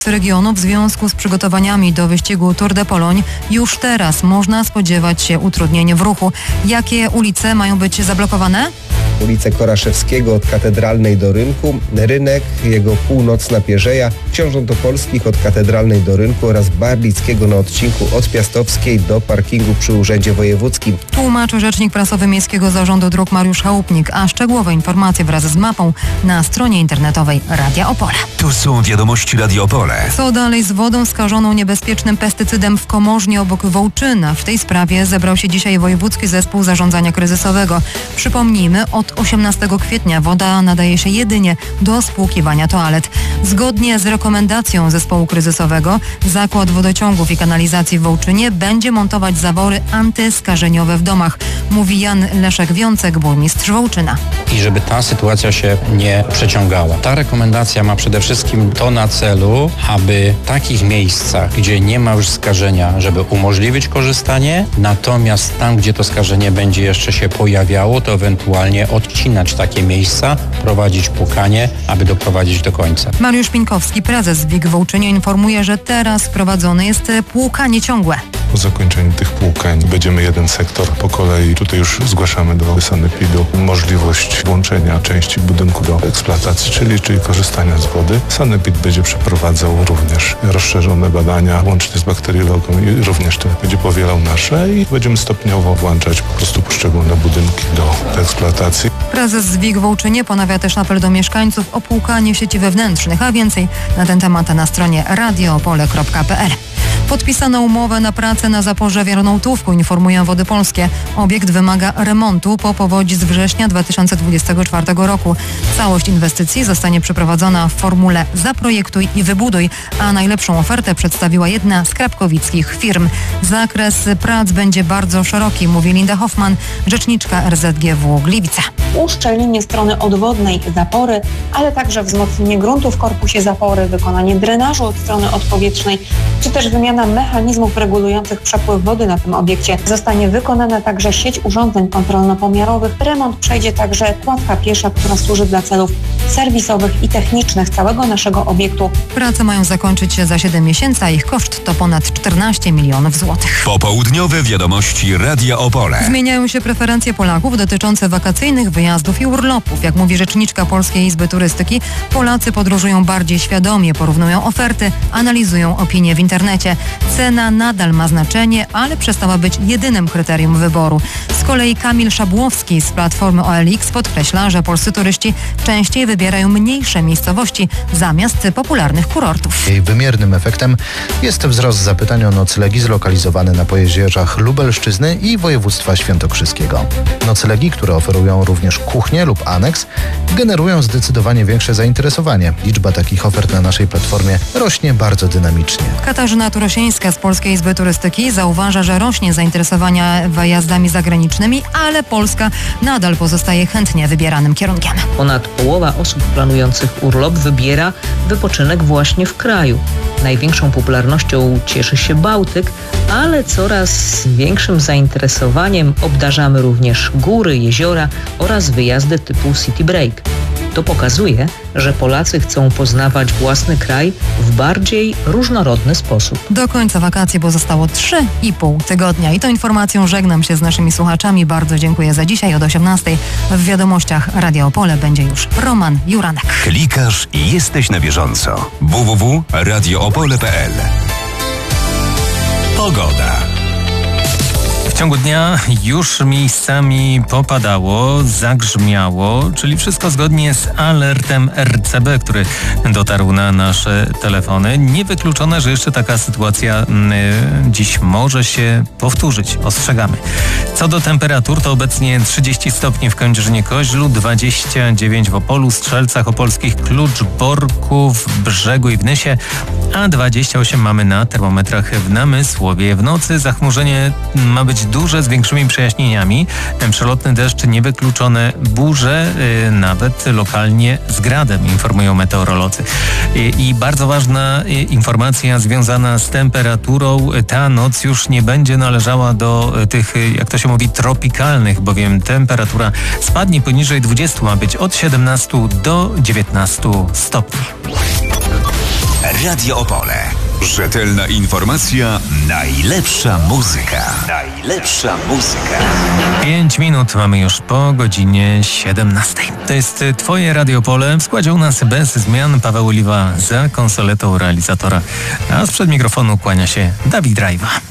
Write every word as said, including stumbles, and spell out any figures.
regionu w związku z przygotowaniami do wyścigu Tour de Pologne już teraz można spodziewać się utrudnień w ruchu. Jakie ulice mają być zablokowane? Ulicę Koraszewskiego od Katedralnej do Rynku, Rynek, jego północna Pierzeja, Książąt Opolskich od Katedralnej do Rynku oraz Barlickiego na odcinku od Piastowskiej do parkingu przy Urzędzie Wojewódzkim. Tłumaczy rzecznik prasowy Miejskiego Zarządu Dróg Mariusz Chałupnik, a szczegółowe informacje wraz z mapą na stronie internetowej Radia Opole. Tu są wiadomości Radia Opole. Co dalej z wodą skażoną niebezpiecznym pestycydem w Komorznie obok Wołczyna? W tej sprawie zebrał się dzisiaj Wojewódzki Zespół Zarządzania Kryzysowego. Przypomnijmy, od osiemnastego kwietnia woda nadaje się jedynie do spłukiwania toalet. Zgodnie z rekomendacją Zespołu Kryzysowego Zakład Wodociągów i Kanalizacji w Wołczynie będzie montować zawory antyskażeniowe w domach, mówi Jan Leszek-Wiącek, burmistrz Wołczyna. I żeby ta sytuacja się nie przeciągała. Ta rekomendacja ma przede wszystkim to na celu, aby w takich miejscach, gdzie nie ma już skażenia, żeby umożliwić korzystanie, natomiast tam, gdzie to skażenie będzie jeszcze się pojawiało, to ewentualnie odcinać takie miejsca, prowadzić płukanie, aby doprowadzić do końca. Mariusz Pinkowski, prezes W I G w Wołczynie, informuje, że teraz prowadzone jest płukanie ciągłe. Po zakończeniu tych płukań będziemy jeden sektor po kolei. Tutaj już zgłaszamy do sanepidu możliwość włączenia części budynku do eksploatacji, czyli, czyli korzystania z wody. Sanepid będzie przeprowadzał również rozszerzone badania łącznie z bakteriologą i również to będzie powielał nasze i będziemy stopniowo włączać po prostu poszczególne budynki do eksploatacji. Prezes W I G w Wołczynie ponawia też apel do mieszkańców o płukanie sieci wewnętrznych, a więcej na ten temat na stronie radio opole kropka p l. Podpisano umowę na pracę na zaporze w Jarnołtówku, informują Wody Polskie. Obiekt wymaga remontu po powodzi z września dwa tysiące dwudziestego czwartego roku. Całość inwestycji zostanie przeprowadzona w formule zaprojektuj i wybuduj, a najlepszą ofertę przedstawiła jedna z krapkowickich firm. Zakres prac będzie bardzo szeroki, mówi Linda Hoffman, rzeczniczka R Z G W Gliwice. Uszczelnienie strony odwodnej zapory, ale także wzmocnienie gruntu w korpusie zapory, wykonanie drenażu od strony odpowietrznej, czy też wymiana mechanizmów regulujących przepływ wody na tym obiekcie. Zostanie wykonana także sieć urządzeń kontrolno-pomiarowych. Remont przejdzie także kładka piesza, która służy dla celów serwisowych i technicznych całego naszego obiektu. Prace mają zakończyć się za siedem miesięcy, a ich koszt to ponad czternaście milionów złotych. Popołudniowe wiadomości Radia Opole. Zmieniają się preferencje Polaków dotyczące wakacyjnych wyjazdów i urlopów. Jak mówi rzeczniczka Polskiej Izby Turystyki, Polacy podróżują bardziej świadomie, porównują oferty, analizują opinie w internecie. Cena nadal ma znaczenie, ale przestała być jedynym kryterium wyboru. Z kolei Kamil Szabłowski z platformy O L X podkreśla, że polscy turyści częściej wybierają mniejsze miejscowości zamiast popularnych kurortów. Jej wymiernym efektem jest wzrost zapytań o noclegi zlokalizowane na pojezierzach Lubelszczyzny i województwa świętokrzyskiego. Noclegi, które oferują również kuchnię lub aneks, generują zdecydowanie większe zainteresowanie. Liczba takich ofert na naszej platformie rośnie bardzo dynamicznie. Katarzyna Turosieńska z Polskiej Izby Turystyki zauważa, że rośnie zainteresowanie wyjazdami zagranicznymi, ale Polska nadal pozostaje chętnie wybieranym kierunkiem. Ponad połowa osób planujących urlop wybiera wypoczynek właśnie w kraju. Największą popularnością cieszy się Bałtyk, ale coraz większym zainteresowaniem obdarzamy również góry, jeziora oraz wyjazdy typu City Break. To pokazuje, że Polacy chcą poznawać własny kraj w bardziej różnorodny sposób. Do końca wakacji pozostało trzy i pół tygodnia. I tą informacją żegnam się z naszymi słuchaczami. Bardzo dziękuję za dzisiaj. Od osiemnastej w wiadomościach Radia Opole będzie już Roman Juranek. Klikasz i jesteś na bieżąco. w w w kropka radio opole kropka p l. Pogoda. W ciągu dnia już miejscami popadało, zagrzmiało, czyli wszystko zgodnie z alertem R C B, który dotarł na nasze telefony. Niewykluczone, że jeszcze taka sytuacja y, dziś może się powtórzyć. Ostrzegamy. Co do temperatur, to obecnie trzydzieści stopni w Kędzierzynie-Koźlu, dwadzieścia dziewięć w Opolu, Strzelcach Opolskich, Kluczborku, w Brzegu i w Nysie, a dwadzieścia osiem mamy na termometrach w Namysłowie. W nocy zachmurzenie ma być duże z większymi przejaśnieniami. Przelotny deszcz, niewykluczone burze, yy, nawet lokalnie z gradem, informują meteorolodzy. Yy, I bardzo ważna yy, informacja związana z temperaturą. Ta noc już nie będzie należała do yy, tych, yy, jak to się mówi, tropikalnych, bowiem temperatura spadnie poniżej dwudziestu, ma być od siedemnastu do dziewiętnastu stopni. Radio Opole. Rzetelna informacja, najlepsza muzyka. Najlepsza muzyka. Pięć minut mamy już po godzinie siedemnastej. To jest Twoje Radio Opole. W składzie u nas bez zmian Paweł Oliwa za konsoletą realizatora. A sprzed mikrofonu kłania się Dawid Rajwa.